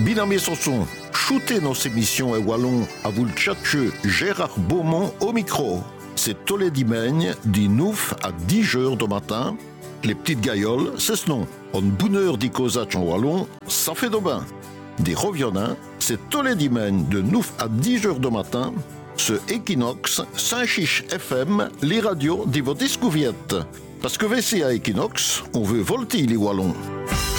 Binamé Sanson, shootez nos émissions et wallon à vous le tchatcheux Gérard Beaumont au micro. C'est tous les dimanches, du 9 à 10 heures du matin. Les petites gailloles, c'est ce nom. En bonheur d'y causer en wallon, ça fait de bain. Des reviennants, c'est tous les dimanches de 9 à 10 heures du matin. Ce Equinox, Saint-Chiche FM, les radios de votre discouverte. Parce que VC à Equinox, on veut volter les wallons.